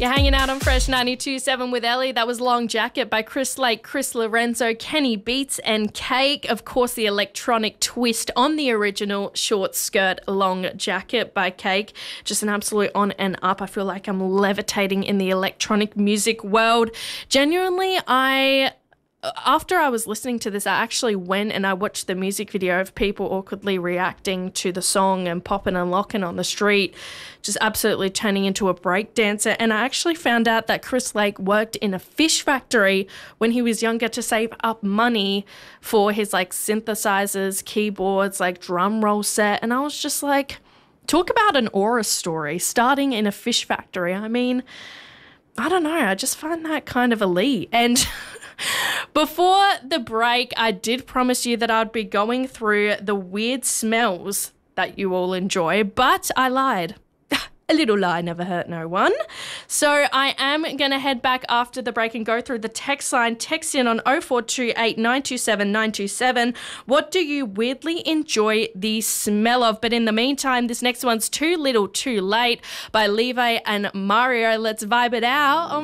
You're hanging out on Fresh 92.7 with Ellie. That was Long Jacket by Chris Lake, Chris Lorenzo, Kenny Beats and Cake. Of course, the electronic twist on the original Short Skirt Long Jacket by Cake. Just an absolute on and up. I feel like I'm levitating in the electronic music world. Genuinely, after I was listening to this, I actually went and I watched the music video of people awkwardly reacting to the song and popping and locking on the street, just absolutely turning into a break dancer. And I actually found out that Chris Lake worked in a fish factory when he was younger to save up money for his synthesizers, keyboards, drum roll set. And I was just like, talk about an aura story, starting in a fish factory. I mean, I don't know. I just find that kind of elite. And before the break, I did promise you that I'd be going through the weird smells that you all enjoy, but I lied. A little lie never hurt no one. So I am going to head back after the break and go through the text line. Text in on 0428 927 927. What do you weirdly enjoy the smell of? But in the meantime, this next one's Too Little Too Late by Levi and Mario. Let's vibe it out on